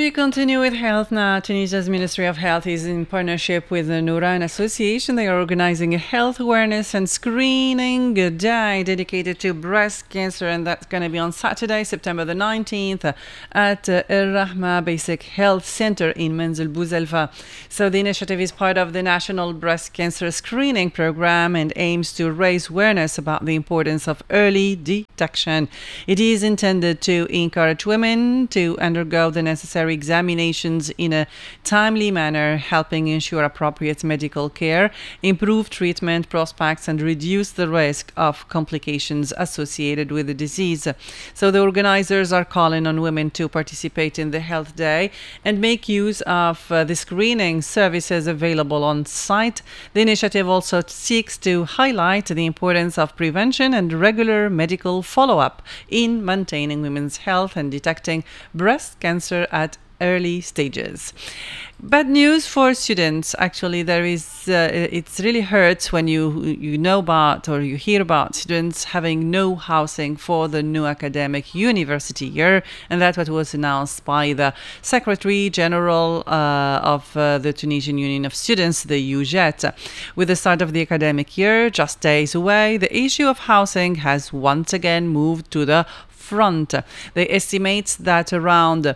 we continue with health now, Tunisia's Ministry of Health is in partnership with the Nouran Association. They are organizing a health awareness and screening day dedicated to breast cancer, and that's going to be on Saturday, September the 19th at Al-Rahma Basic Health Center in Manzil Bouzelfa. So the initiative is part of the National Breast Cancer Screening Program and aims to raise awareness about the importance of early detection. It is intended to encourage women to undergo the necessary examinations in a timely manner, helping ensure appropriate medical care, improve treatment prospects, and reduce the risk of complications associated with the disease. So the organizers are calling on women to participate in the Health Day and make use of the screening services available on site. The initiative also seeks to highlight the importance of prevention and regular medical follow-up in maintaining women's health and detecting breast cancer at early stages. Bad news for students. Actually, there is. It really hurts when you know about or you hear about students having no housing for the new academic university year, and that's what was announced by the Secretary General of the Tunisian Union of Students, the UJET. With the start of the academic year just days away, the issue of housing has once again moved to the front. They estimate that around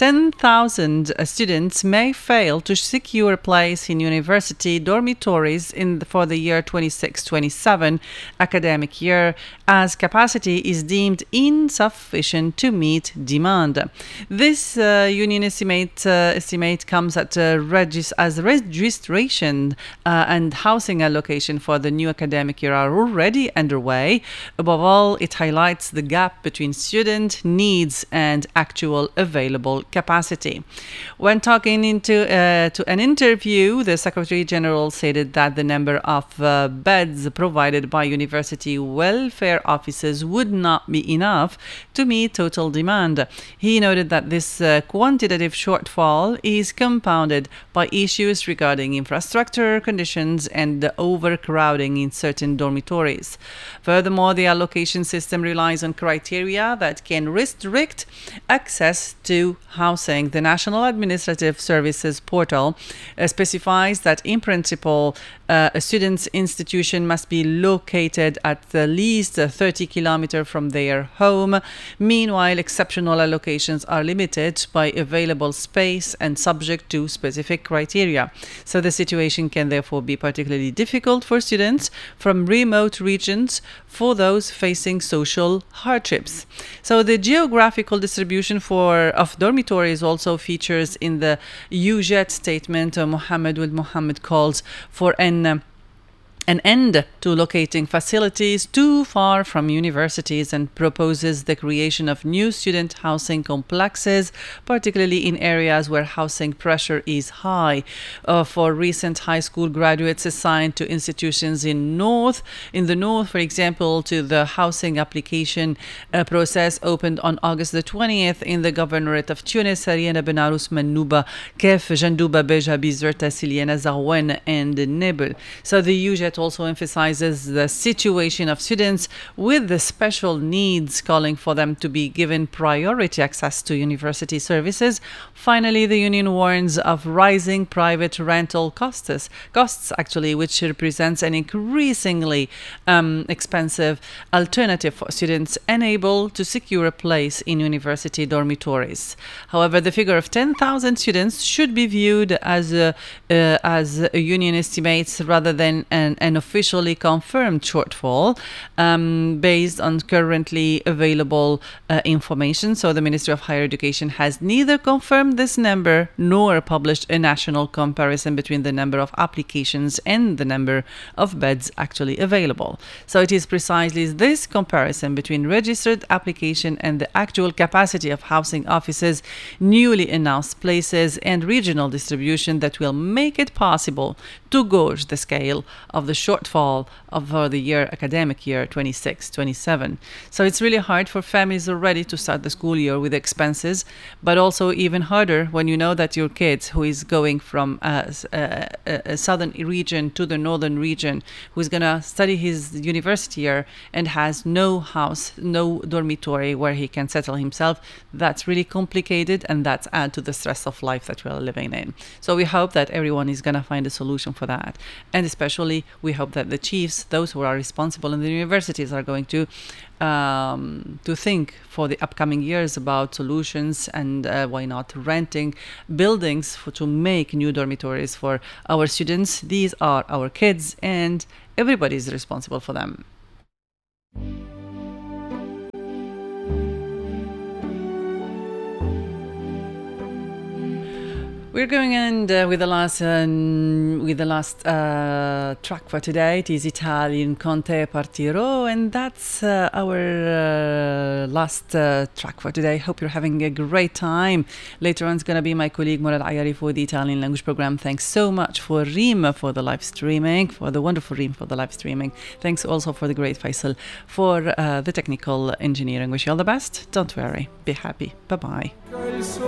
10,000 students may fail to secure a place in university dormitories for the year 26-27 academic year, as capacity is deemed insufficient to meet demand. This union estimate comes at as registration and housing allocation for the new academic year are already underway. Above all, it highlights the gap between student needs and actual available capacity. When talking to an interview, the Secretary General stated that the number of beds provided by university welfare offices would not be enough to meet total demand. He noted that this quantitative shortfall is compounded by issues regarding infrastructure conditions and overcrowding in certain dormitories. Furthermore, the allocation system relies on criteria that can restrict access to housing. The National Administrative Services Portal specifies that in principle, a student's institution must be located at least 30 kilometers from their home. Meanwhile, exceptional allocations are limited by available space and subject to specific criteria. So the situation can therefore be particularly difficult for students from remote regions, for those facing social hardships. So the geographical distribution of dormitories also features in the UJET statement. Mohammed Ould Mohammed calls for an end to locating facilities too far from universities and proposes the creation of new student housing complexes, particularly in areas where housing pressure is high. For recent high school graduates assigned to institutions in the north, for example, to the housing application process opened on August the 20th in the governorate of Tunis, Ariana Benarous, Manouba, Kef, Jandouba, Beja, Bizerta, Siliana, Zarwen, and Nebel. So the UJET also emphasizes the situation of students with the special needs, calling for them to be given priority access to university services. Finally, the union warns of rising private rental costs which represents an increasingly expensive alternative for students unable to secure a place in university dormitories. However, the figure of 10,000 students should be viewed as a union estimates rather than an officially confirmed shortfall based on currently available information. So the Ministry of Higher Education has neither confirmed this number nor published a national comparison between the number of applications and the number of beds actually available. So it is precisely this comparison between registered application and the actual capacity of housing offices, newly announced places, and regional distribution that will make it possible to to gauge the scale of the shortfall of the year academic year 26-27. So it's really hard for families already to start the school year with expenses, but also even harder when you know that your kid who is going from a southern region to the northern region, who's going to study his university year and has no house, no dormitory where he can settle himself. That's really complicated, and that's add to the stress of life that we are living in. So we hope that everyone is going to find a solution for that. And especially we hope that the chiefs, those who are responsible in the universities, are going to think for the upcoming years about solutions, and why not renting buildings to make new dormitories for our students. These are our kids, and everybody is responsible for them. We're going in with the last track for today. It is Italian Con te partirò, and that's our last track for today. Hope you're having a great time. Later on, it's going to be my colleague Murad Ayari for the Italian language program. Thanks so much for Reem for the live streaming, for the wonderful Reem for the live streaming. Thanks also for the great Faisal for the technical engineering. Wish you all the best. Don't worry. Be happy. Bye-bye.